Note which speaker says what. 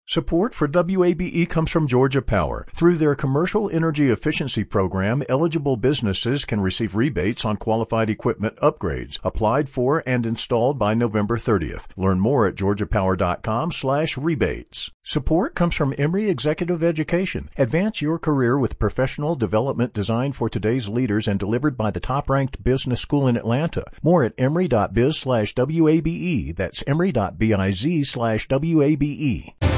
Speaker 1: Support for WABE comes from Georgia Power. Through their Commercial Energy Efficiency Program, eligible businesses can receive rebates on qualified equipment upgrades, applied for and installed by November 30th. Learn more at georgiapower.com/rebates. Support comes from Emory Executive Education. Advance your career with professional development designed for today's leaders and delivered by the top-ranked business school in Atlanta. More at emory.biz/WABE. That's emory.biz/WABE.